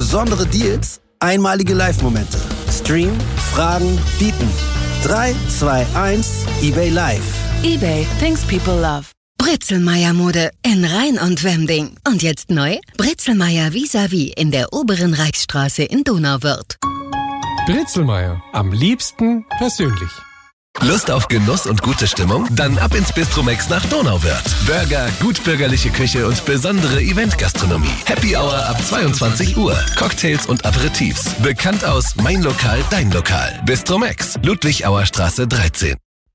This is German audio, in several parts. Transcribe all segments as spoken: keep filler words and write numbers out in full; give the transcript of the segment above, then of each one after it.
Besondere Deals, einmalige Live-Momente. Stream, Fragen, bieten. drei, zwei, eins, eBay Live. eBay, things people love. Britzelmeier Mode in Rhein und Wemding. Und jetzt neu? Britzelmeier vis-à-vis in der oberen Reichsstraße in Donauwörth. Britzelmeier, am liebsten persönlich. Lust auf Genuss und gute Stimmung? Dann ab ins Bistromex nach Donauwörth. Burger, gutbürgerliche Küche und besondere Eventgastronomie. Happy Hour ab zweiundzwanzig Uhr. Cocktails und Aperitifs. Bekannt aus Mein Lokal, Dein Lokal. Bistromex, Ludwig-Auer-Straße dreizehn.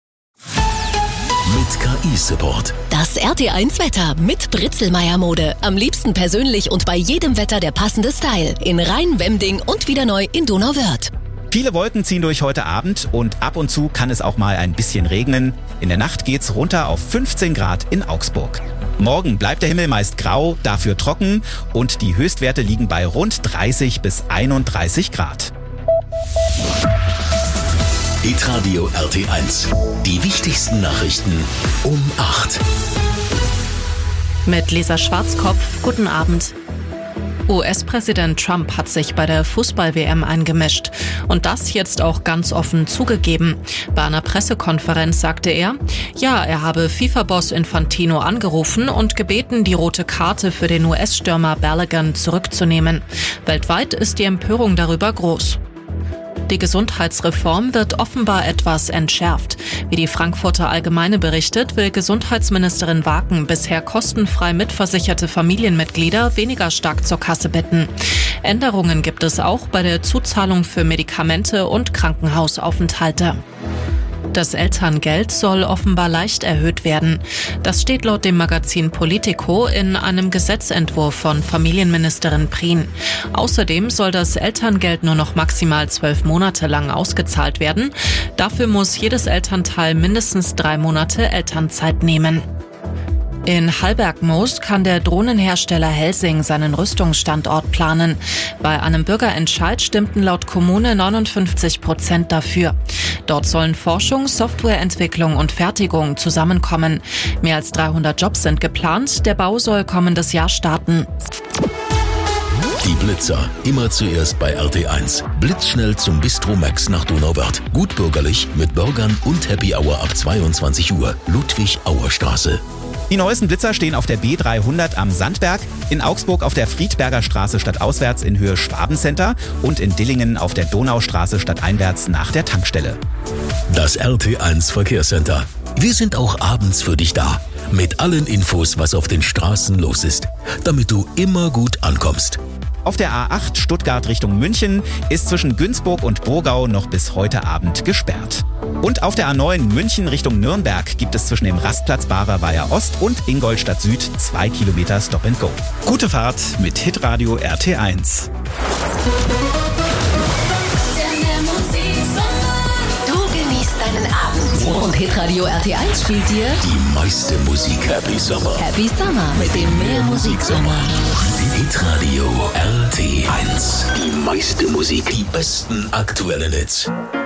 Mit K I-Support. Das R T eins Wetter mit Britzelmeier Mode. Am liebsten persönlich und bei jedem Wetter der passende Style. In Rhein, Wemding und wieder neu in Donauwörth. Viele Wolken ziehen durch heute Abend und ab und zu kann es auch mal ein bisschen regnen. In der Nacht geht's runter auf fünfzehn Grad in Augsburg. Morgen bleibt der Himmel meist grau, dafür trocken und die Höchstwerte liegen bei rund dreißig bis einunddreißig Grad. Hitradio R T eins. Die wichtigsten Nachrichten um acht. Mit Lisa Schwarzkopf, guten Abend. U S-Präsident Trump hat sich bei der Fußball-W M eingemischt und das jetzt auch ganz offen zugegeben. Bei einer Pressekonferenz sagte er, ja, er habe FIFA-Boss Infantino angerufen und gebeten, die rote Karte für den U S-Stürmer Balogun zurückzunehmen. Weltweit ist die Empörung darüber groß. Die Gesundheitsreform wird offenbar etwas entschärft. Wie die Frankfurter Allgemeine berichtet, will Gesundheitsministerin Waken bisher kostenfrei mitversicherte Familienmitglieder weniger stark zur Kasse bitten. Änderungen gibt es auch bei der Zuzahlung für Medikamente und Krankenhausaufenthalte. Das Elterngeld soll offenbar leicht erhöht werden. Das steht laut dem Magazin Politico in einem Gesetzentwurf von Familienministerin Prien. Außerdem soll das Elterngeld nur noch maximal zwölf Monate lang ausgezahlt werden. Dafür muss jedes Elternteil mindestens drei Monate Elternzeit nehmen. In Hallbergmoos kann der Drohnenhersteller Helsing seinen Rüstungsstandort planen. Bei einem Bürgerentscheid stimmten laut Kommune neunundfünfzig Prozent dafür. Dort sollen Forschung, Softwareentwicklung und Fertigung zusammenkommen. Mehr als dreihundert Jobs sind geplant. Der Bau soll kommendes Jahr starten. Die Blitzer, immer zuerst bei R T eins. Blitzschnell zum Bistromex nach Donauwörth. Gutbürgerlich mit Burgern und Happy Hour ab zweiundzwanzig Uhr. Ludwig-Auer-Straße. Die neuesten Blitzer stehen auf der B dreihundert am Sandberg, in Augsburg auf der Friedberger Straße stadtauswärts in Höhe Schwabencenter und in Dillingen auf der Donaustraße stadteinwärts nach der Tankstelle. Das R T eins Verkehrscenter. Wir sind auch abends für dich da. Mit allen Infos, was auf den Straßen los ist. Damit du immer gut ankommst. Auf der A acht Stuttgart Richtung München ist zwischen Günzburg und Burgau noch bis heute Abend gesperrt. Und auf der A neun München Richtung Nürnberg gibt es zwischen dem Rastplatz Barer Weiher Ost und Ingolstadt Süd zwei Kilometer Stop and Go. Gute Fahrt mit Hitradio R T eins. Du genießt deinen Abend. Und Hitradio R T eins spielt dir Die meiste Musik. Happy Summer. Happy Summer mit dem Mehr Musik Sommer. Hitradio R T eins. Die meiste Musik. Die besten aktuellen Hits.